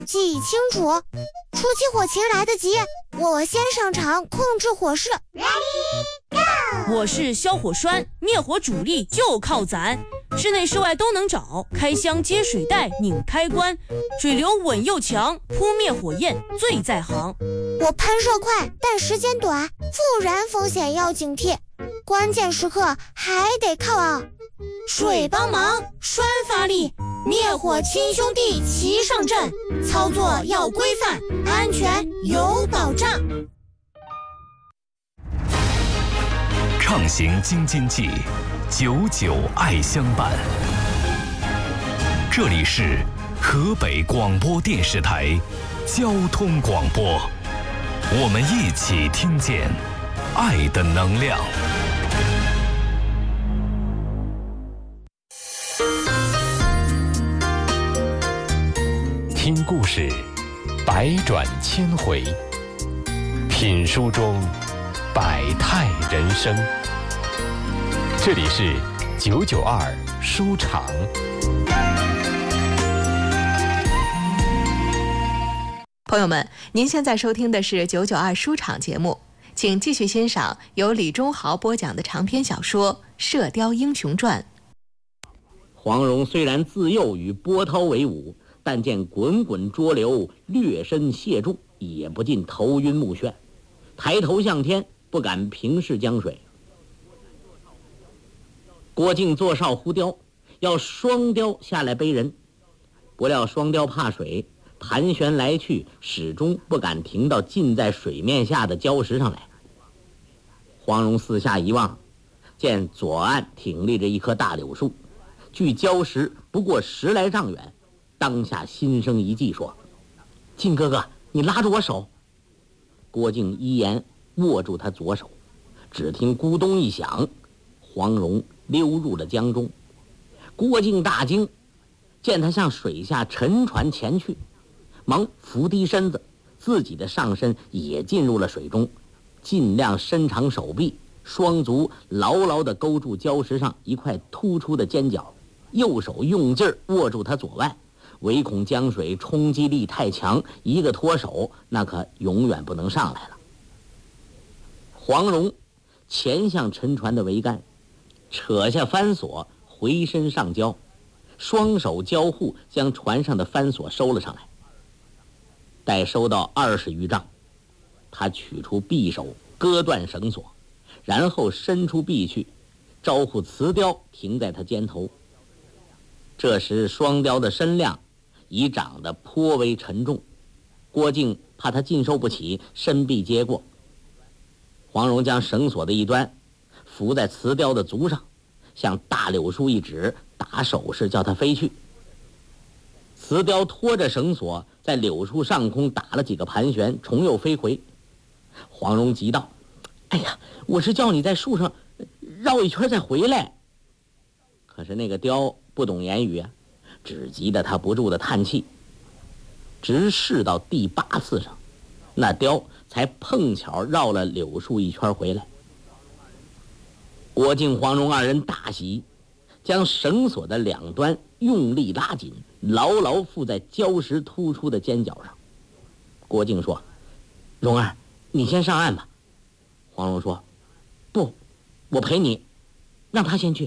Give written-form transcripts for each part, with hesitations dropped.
记忆清楚，初期火情来得及，我先上场控制火势。 我是消火栓，灭火主力就靠咱，室内室外都能找，开箱接水袋拧开关，水流稳又强，扑灭火焰最在行。 我喷射快，但时间短，复燃风险要警惕，关键时刻还得靠水帮忙，栓发力，灭火亲兄弟齐上阵，操作要规范，安全有保障。 畅行京津冀，99爱相伴。这里是河北广播电视台交通广播，我们一起听见爱的能量。听故事，百转千回；品书中百态人生。这里是992书场。 朋友们，您现在收听的是992书场节目，请继续欣赏由李忠豪播讲的长篇小说《射雕英雄传》。 黄蓉虽然自幼与波涛为伍，但见滚滚浊流，掠身泻注，也不禁头晕目眩，抬头向天，不敢平视江水。郭靖坐哨呼雕，要双雕下来背人，不料双雕怕水，盘旋来去，始终不敢停到浸在水面下的礁石上来。黄蓉四下一望，见左岸挺立着一棵大柳树，距礁石不过10来丈远，当下心生一计，说：“靖哥哥，你拉住我手。”郭靖依言握住他左手，只听咕咚一响，黄蓉溜入了江中。郭靖大惊，见他向水下沉船前去，忙伏低身子，自己的上身也进入了水中，尽量伸长手臂，双足牢牢地勾住礁石上一块突出的尖角，右手用劲儿握住他左腕，唯恐江水冲击力太强，一个脱手，那可永远不能上来了。黄蓉前向沉船的桅杆，扯下帆索，回身上礁，双手交互，将船上的帆索收了上来。待收到20余丈，他取出匕首，割断绳索，然后伸出臂去，招呼雌雕停在他肩头。这时双雕的身量已长得颇为沉重，郭靖怕他禁受不起，伸臂接过。黄蓉将绳索的一端扶在雌雕的足上，向大柳树一指，打手势叫他飞去。雌雕拖着绳索在柳树上空打了几个盘旋，重又飞回。黄蓉急道：“哎呀，我是叫你在树上绕一圈再回来。”可是那个雕不懂言语啊，只急得他不住的叹气。直试到第8次上，那雕才碰巧绕了柳树一圈回来。郭靖、黄蓉二人大喜，将绳索的两端用力拉紧，牢牢附在礁石突出的尖角上。郭靖说：“蓉儿，你先上岸吧。”黄蓉说：“不，我陪你，让他先去。”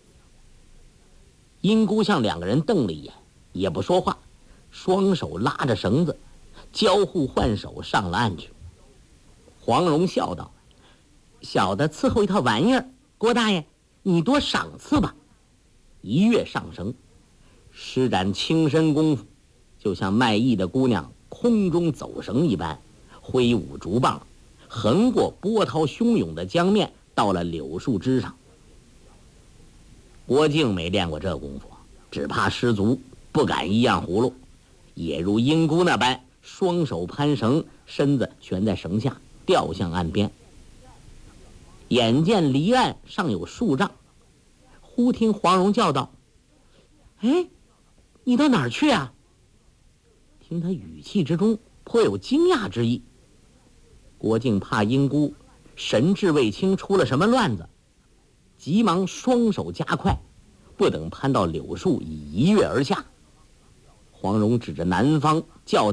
阴姑向两个人瞪了一眼，也不说话，双手拉着绳子，交互换手上了岸去。黄蓉笑道：“小的伺候一套玩意儿，郭大爷，你多赏赐吧。”一跃上绳，施展轻身功夫，就像卖艺的姑娘空中走绳一般，挥舞竹棒，横过波涛汹涌的江面，到了柳树枝上。郭靖没练过这功夫，只怕失足，不敢一样葫芦，也如阴姑那般，双手攀绳，身子悬在绳下，掉向岸边。眼见离岸尚有数丈，忽听黄蓉叫道：“哎，你到哪儿去啊？”听他语气之中颇有惊讶之意。郭靖怕阴姑神志未清出了什么乱子，急忙双手加快，不等攀到柳树，已一跃而下。 黄蓉指着南方叫